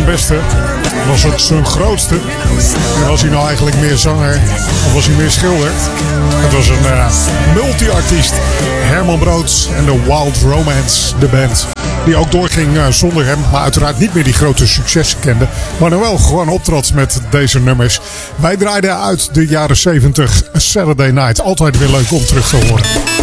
zijn beste? Was het zijn grootste? En was hij nou eigenlijk meer zanger? Of was hij meer schilder? Het was een multi-artiest. Herman Brood en de Wild Romance, de band. Die ook doorging zonder hem, maar uiteraard niet meer die grote successen kende. Maar dan wel gewoon optrad met deze nummers. Wij draaiden uit de jaren 70 Saturday Night. Altijd weer leuk om terug te horen.